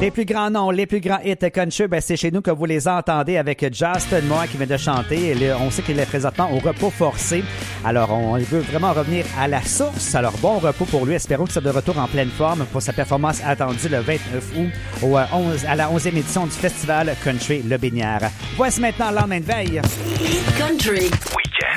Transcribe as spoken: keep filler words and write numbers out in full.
Les plus grands noms, les plus grands hits country, ben c'est chez nous que vous les entendez avec Justin Moore qui vient de chanter. On sait qu'il est présentement au repos forcé. Alors, on veut vraiment revenir à la source. Alors, bon repos pour lui. Espérons qu'il soit de retour en pleine forme pour sa performance attendue le vingt-neuf août au onze, à la onzième édition du Festival Country Le Bénière. Voici maintenant le lendemain de veille. Country.